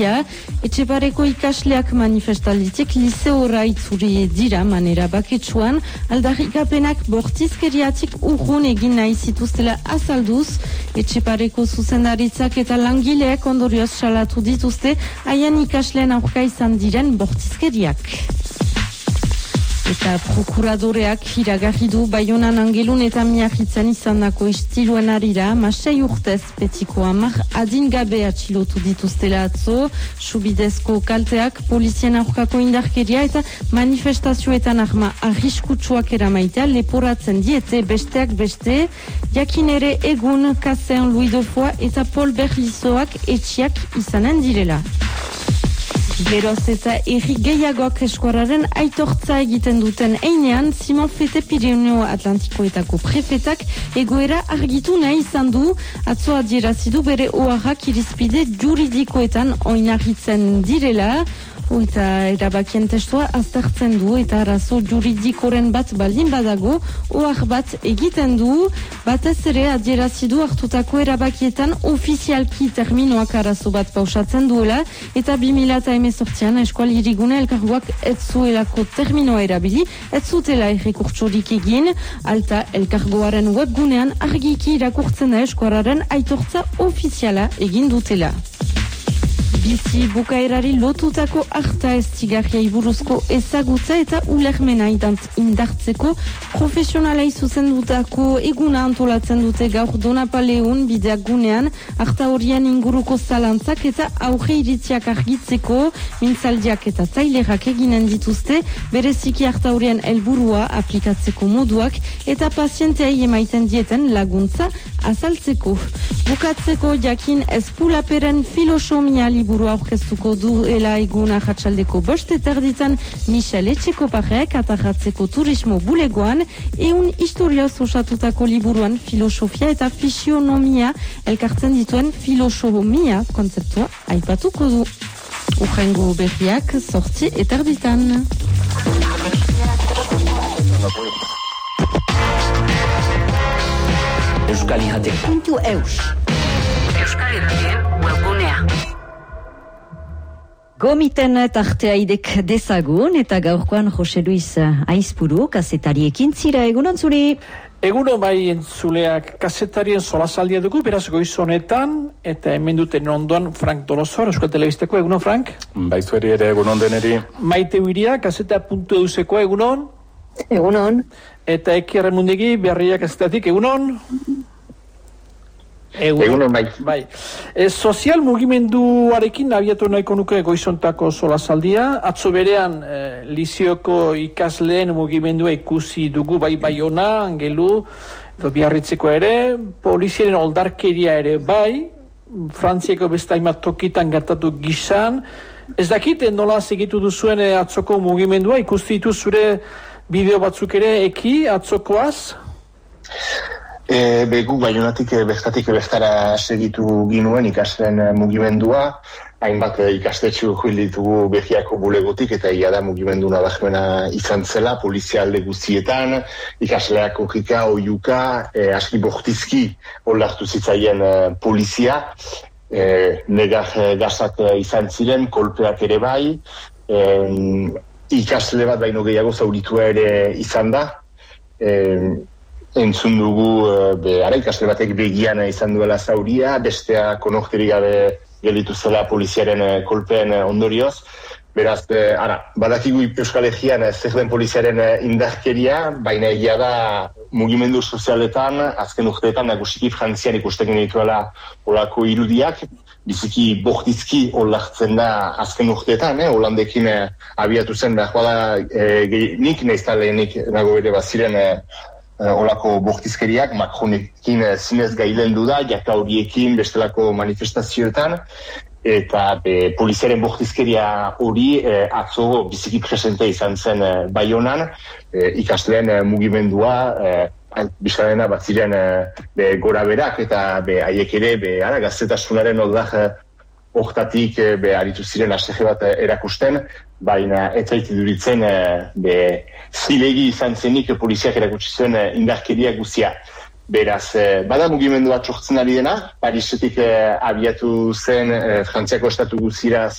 Etxepareko ikasleak manifestalditik liseora itzuri dira manera baketsuan, aldarrikapenak bortizkeriatik urrun egin nahi zituztela azalduz, Etxepareko zuzendaritzak eta langileak ondorioz salatu dituzte haien ikasleen aurka izan diren bortizkeriak. Eta prokuradoreak iragarri du Baionan Angelun eta Miarritzen izandako istiluen arira, 6 urtez betiko 10 adingabe atxilotu dituztela atzo, subidezko kalteak, polizien aurkako indarkeria eta manifestazioetan arma arriskutsuak eramaitea leporatzen diete besteak beste, jakin ere egun Kasean Louis de Foix eta Paul Berlizoak etxiak izanen direla. Geroz eta erri gehiagoak eskuararen aitortza egiten duten einean, Simon Fete Pirineo Atlantikoetako prefetak egoera argitu nahi izan du, atzo adierazidu bere oharrak irizpide juridikoetan oinarritzen direla, eta erabakien testua aztertzen du eta arazo juridikoren bat baldin badago, ohar bat egiten du, batez ere adierazidu hartutako erabakietan ofizialki terminoak arazo bat pausatzen duela, eta 2018an eskual irigune elkarguak ez zuelako terminoa erabili, ez zutela errekurtsorik egin, alta elkargoaren webgunean argiki irakurtzen da eskuararen aitortza ofiziala egin dutela. Bizi bukaerari lotutako arta estigarriai buruzko ezagutza eta ulermena indartzeko profesionalei zuzendutako eguna antolatzen dute gaur Donapaleun bideak gunean arta horien inguruko zalantzak eta aurre iritziak argitzeko mintzaldiak eta tailerak eginen dituzte, bereziki arta horien helburua aplikatzeko moduak eta pazienteai emaiten dieten laguntza azaltzeko. Bukatzeko jakin Espulaperen filosomia liburu aurkeztuko duela egun arratsaldeko 5:00 Michel Etxekoparek atarratzeko turismo bulegoan, eun historioz osatutako liburuan filosofia eta fisionomia elkartzen dituen filosomia kontzeptua aipatuko du. Urrengo berriak 8:30. Euskalihatek.eus Euskal Irratien webgunea. Gomiten tartea idek dezagun eta gaurkoan Jose Luis Aizpuru kazetariekin zira, egunon zuri? Egunon bai entzuleak, kazetarien solasaldia dugu, beraz goiz honetan, eta hemen duten ondoan Frank Donosor, Euskal Telebisteko, egunon Frank? Bai zueri ere, egunon deneri. Maite Uiria, kazeta.euseko, egunon? Egunon. Eta Eki Arremundegi, Beharriak kazetatik, egunon? Egunon bai. Sozial mugimenduarekin abiatu nahiko nuke goizontako solasaldia. Atzo berean Lizioko ikasleen mugimendua ikusi dugu bai Baiona, Angelu, Biarritzeko ere, poliziaren oldarkeria ere bai, Frantziako beste hainbat tokitan gertatu gizan. Ez dakit nola segitu duzuen atzoko mugimendua, ikusti ditu zure bideo batzuk ere Eki atzokoaz? Begu Baionatik bertatik bertara segitu ginuen ikasleen mugimendua, hainbat ikastetxu joil ditugu Behiako bulegotik eta ia da mugimendu nabarmena izan zela, polizia alde guztietan, ikasleak okika, oiuka, aski bortizki olartu zitzaien polizia, negar gazak izan ziren, kolpeak ere bai, ikasle bat baino gehiago zauritua ere izan da, entzun dugu ikasle batek begian izan duela zauria, bestea konorterik gabe gelditu zela poliziaren kolpeen ondorioz. Beraz, badakigu Euskal Herrian zer den poliziaren indarkeria, baina egia da mugimendu sozialetan, azken urteetan nagusiki Frantzian ikusten genituela olako irudiak, biziki bortizki olartzen da azken urteetan, Holandekin abiatu zen behar bada nik naizta lehenik nago ere baziren olako bortizkeriak, Macronekin zinez gailendu da, jaka horiekin bestelako manifestazioetan, eta poliziaren bortizkeria hori atzo biziki presente izan zen Baionan, ikasleen mugimendua, bizarena bat ziren gora berak, eta haiek ere gaztetasunaren oldar hortatik aritu ziren asege bat erakusten, baina ez zaiti duritzen zilegi izan zenik poliziak erakutsi zuen indarkeria guzia. Beraz, bada mugimendu bat sortzen ari dena, Parisetik abiatu zen Frantziako estatu guzira